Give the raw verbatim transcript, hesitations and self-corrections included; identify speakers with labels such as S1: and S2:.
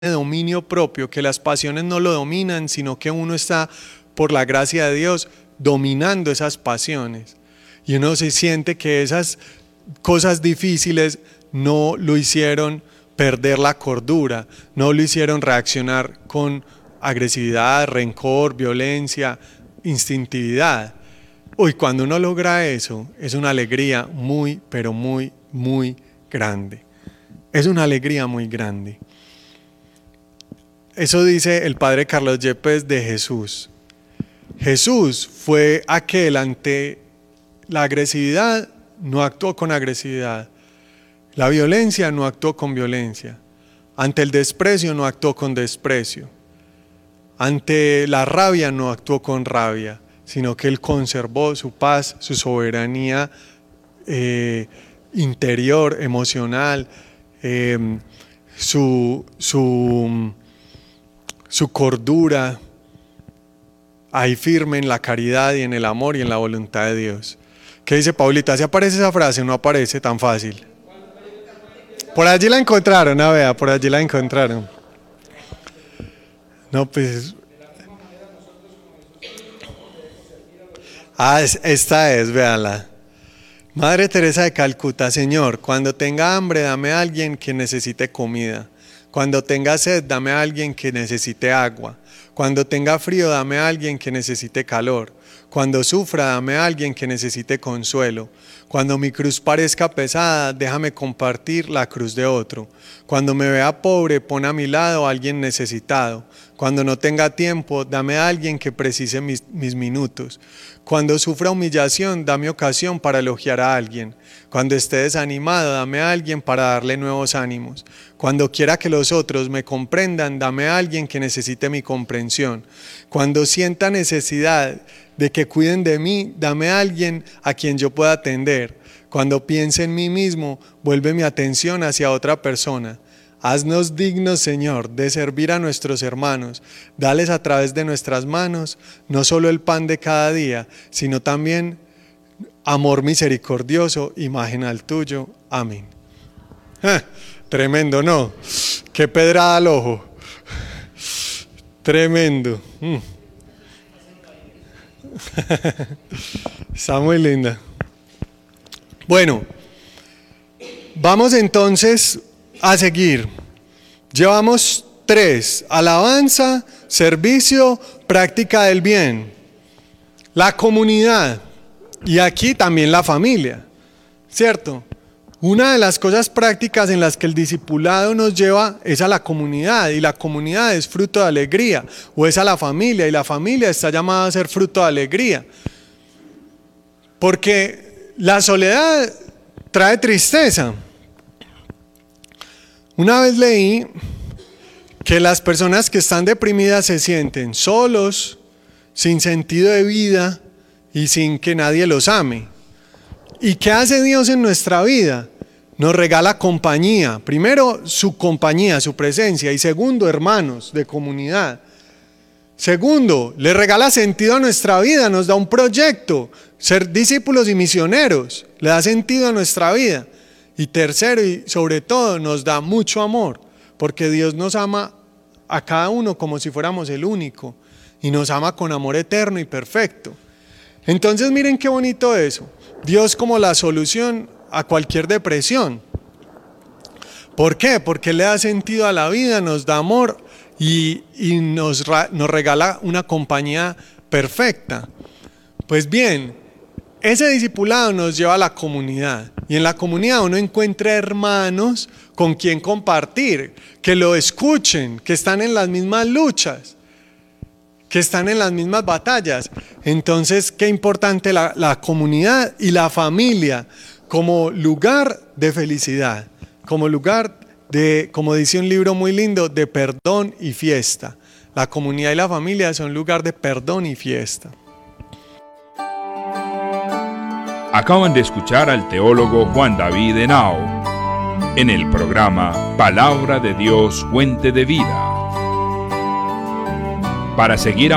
S1: dominio propio, que las pasiones no lo dominan, sino que uno está, por la gracia de Dios, dominando esas pasiones. Y uno se siente que esas cosas difíciles no lo hicieron perder la cordura, no lo hicieron reaccionar con agresividad, rencor, violencia, instintividad. Uy, cuando uno logra eso, es una alegría muy, pero muy, muy grande. Es una alegría muy grande. Eso dice el padre Carlos Yepes de Jesús. Jesús fue aquel ante la agresividad, no actuó con agresividad. La violencia no actuó con violencia. Ante el desprecio no actuó con desprecio. Ante la rabia no actuó con rabia, sino que él conservó su paz, su soberanía eh, interior, emocional, eh, su, su, su cordura, ahí firme en la caridad y en el amor y en la voluntad de Dios. ¿Qué dice Paulita? ¿Se aparece esa frase? No aparece tan fácil. Por allí la encontraron, a ver, por allí la encontraron. No, pues... Ah, esta es, véanla. Madre Teresa de Calcuta: Señor, cuando tenga hambre, dame a alguien que necesite comida. Cuando tenga sed, dame a alguien que necesite agua. Cuando tenga frío, dame a alguien que necesite calor. Cuando sufra, dame a alguien que necesite consuelo. Cuando mi cruz parezca pesada, déjame compartir la cruz de otro. Cuando me vea pobre, pon a mi lado a alguien necesitado. Cuando no tenga tiempo, dame a alguien que precise mis, mis minutos. Cuando sufra humillación, dame ocasión para elogiar a alguien. Cuando esté desanimado, dame a alguien para darle nuevos ánimos. Cuando quiera que los otros me comprendan, dame a alguien que necesite mi comprensión. Cuando sienta necesidad de que cuiden de mí, dame a alguien a quien yo pueda atender. Cuando piense en mí mismo, vuelve mi atención hacia otra persona. Haznos dignos, Señor, de servir a nuestros hermanos. Dales a través de nuestras manos no solo el pan de cada día, sino también amor misericordioso, imagen al tuyo. Amén. ¡Ja! Tremendo, ¿no? Qué pedrada al ojo. Tremendo. Mm. Está muy linda. Bueno, vamos entonces a seguir. Llevamos tres: alabanza, servicio, práctica del bien, la comunidad y aquí también la familia, ¿cierto? Una de las cosas prácticas en las que el discipulado nos lleva es a la comunidad, y la comunidad es fruto de alegría, o es a la familia, y la familia está llamada a ser fruto de alegría. Porque la soledad trae tristeza. Una vez leí que las personas que están deprimidas se sienten solos, sin sentido de vida y sin que nadie los ame. ¿Y qué hace Dios en nuestra vida? Nos regala compañía. Primero, su compañía, su presencia. Y segundo, hermanos de comunidad. Segundo, le regala sentido a nuestra vida, nos da un proyecto. Ser discípulos y misioneros le da sentido a nuestra vida. Y tercero, y sobre todo, nos da mucho amor, porque Dios nos ama a cada uno como si fuéramos el único, y nos ama con amor eterno y perfecto. Entonces miren qué bonito eso. Dios como la solución a cualquier depresión. ¿Por qué? Porque le da sentido a la vida, nos da amor y, y nos, nos regala una compañía perfecta. Pues bien, ese discipulado nos lleva a la comunidad, y en la comunidad uno encuentra hermanos con quien compartir, que lo escuchen, que están en las mismas luchas, que están en las mismas batallas. Entonces, qué importante la, la comunidad y la familia como lugar de felicidad, como lugar de, como dice un libro muy lindo, de perdón y fiesta. La comunidad y la familia son lugar de perdón y fiesta.
S2: Acaban de escuchar al teólogo Juan David Henao en el programa Palabra de Dios, Fuente de Vida. Para seguir